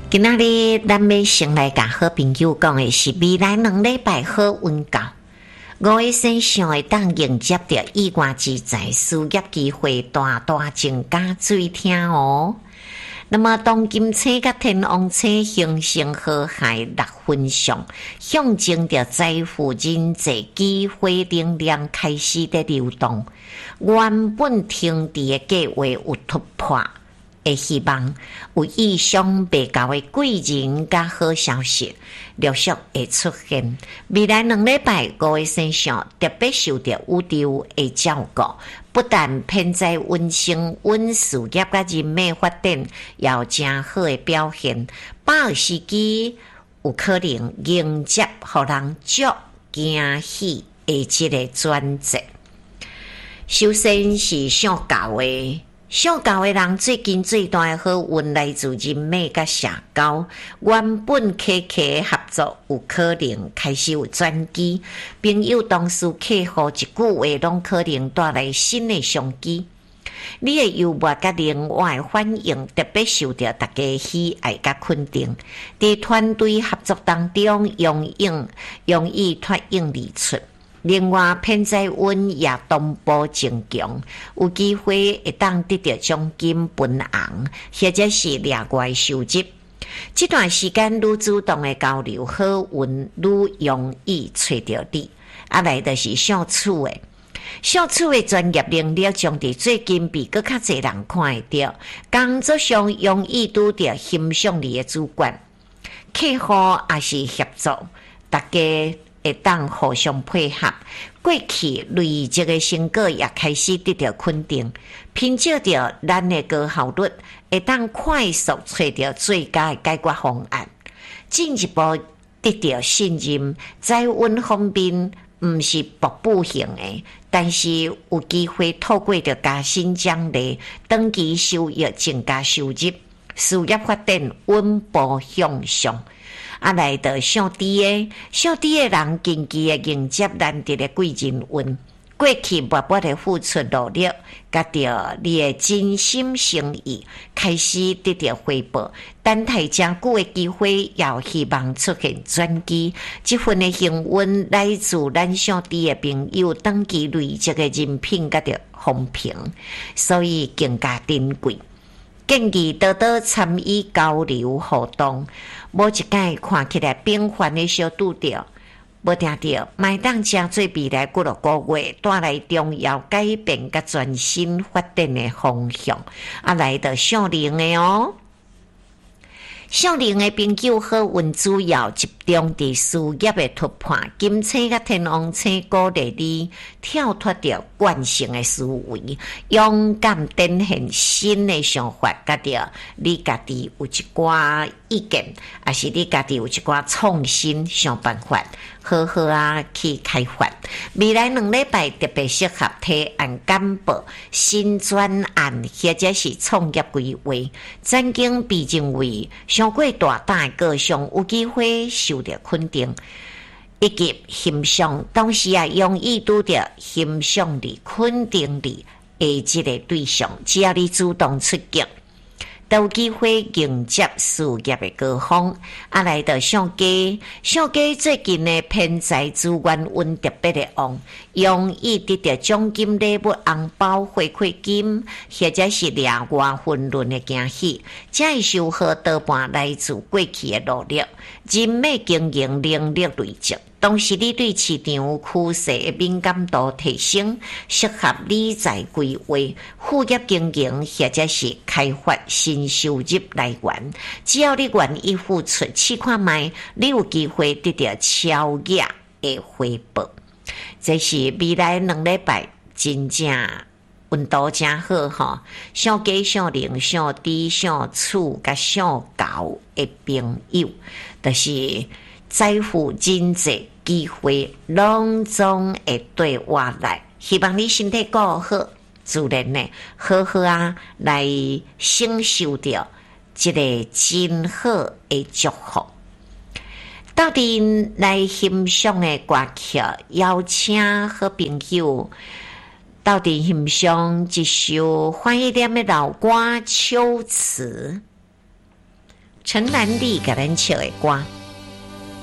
今仔日咱要先来甲好朋友讲的是未来2礼拜好运到，5月生肖会当迎接着意外之财，事业机会大大增加，注意听哦。那么当金星甲天王星形成和谐6分相，象征着财富人际机会能量开始的流动，原本停滞的计划有突破的希望，有意想不到的贵人甲好消息陆续会出现。未来2礼拜5月生肖特别受到宇宙的照顾，不但偏在运程、运事业甲人脉发展有真好的表现，把握时机有可能迎接互人足惊喜的这个转折。首先是上教的。上教的人最近最大的好运来自人脉甲社交，原本客的合作有可能开始有转机，朋友同事客户一句话拢可能带来新的商机。你的幽默甲另外反应特别受到大家喜爱甲肯定，在团队合作当中容易脱颖而出。另外，偏财运也同步增强，有机会会当得到奖金分红，或者是另外收入。这段时间愈主动的交流，好运愈容易找到你。来就是相处的，相处的专业能力将伫最近比较较侪人看会到，工作上容易拄到欣赏你的主管，客户也是合作，大家会当互相配合，过去累积的成果也开始得到肯定，凭借着咱的高效率，会当快速找到最佳的解决方案，进一步得到信任。财运方面不是瀑布型的，但是有机会透过着加薪奖励、长期收入增加收入，事业发展稳步向上。来到上低的人近期的迎接难得的贵人运，过去默默的付出努力，甲着你的真心诚意开始得到回报，等待真久的机会也有希望出现转机。这份的幸运来自咱上低的朋友长期累积的人品甲着风评，所以更加珍贵。建议多多参与交流互动，无一解看起来平凡的小拄着，无定着麦当正做未来几落个月带来重要改变甲全新发展的方向。来到少年的哦，少年的朋友好运主要集中伫事业的突破，金星甲天王星鼓励你跳脱掉惯性的思维，勇敢展现新的想法，甲着你家己有一寡意见，还是你家己有一寡创新想办法，好好去开发。未来2礼拜特别适合提案简报、新专案或者是创业规划，曾经被认为上过大胆的个性，有机会受到肯定以及欣赏，同时容易拄到欣赏你、肯定你的这个对象，只要你主动出击，都有机会迎接事业的高峰。来到上家最近的偏财资源运特别的旺，容易得到奖金礼物、红包、回馈金，或者是另外分润的惊喜。这收获多半来自过去的努力，人脉经营能力累积。同时，你对市场趋势的敏感度提升，适合理财规划、副业经营或者是开发新收入来源。只要你愿意付出，试看卖，你有机会得到超额的回报。这是未来2礼拜真正运道真好哈！上家、上邻、上弟、上厝甲上交的朋友，就是财富经济机会拢总会对我来，希望你身体顾好，自然呢好好来享受到这个真好的祝福。到底来欣赏的歌曲，邀请好朋友到底欣赏一首欢喜点的老歌《秋词》。 陈兰丽甲咱唱的歌。